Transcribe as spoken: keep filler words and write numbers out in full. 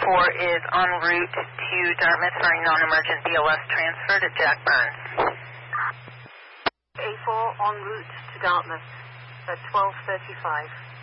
four is en route to Dartmouth for a non-emergent B L S transfer to Jack Burns. A four en route to Dartmouth at twelve thirty-five.